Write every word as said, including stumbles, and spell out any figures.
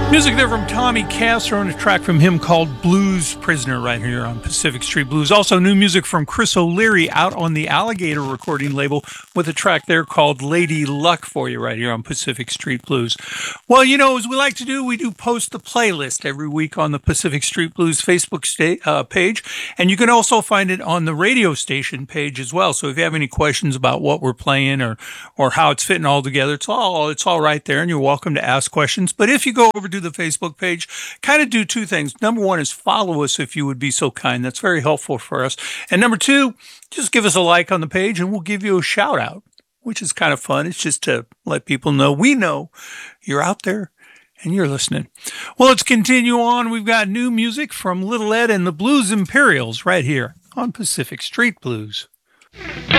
Music there from Tommy Castro and a track from him called Blues Prisoner right here on Pacific Street Blues. Also new music from Chris O'Leary out on the Alligator recording label with a track there called Lady Luck for you right here on Pacific Street Blues. Well, you know, as we like to do, we do post the playlist every week on the Pacific Street Blues Facebook sta- uh, page, and you can also find it on the radio station page as well. So if you have any questions about what we're playing or or how it's fitting all together, it's all it's all right there, and you're welcome to ask questions. But if you go over to the Facebook page, kind of do two things. Number one is follow us if you would be so kind. That's very helpful for us. And number two, just give us a like on the page and we'll give you a shout out, which is kind of fun. It's just to let people know we know you're out there and you're listening. Well, let's continue on. We've got new music from Little Ed and the Blues Imperials right here on Pacific Street Blues.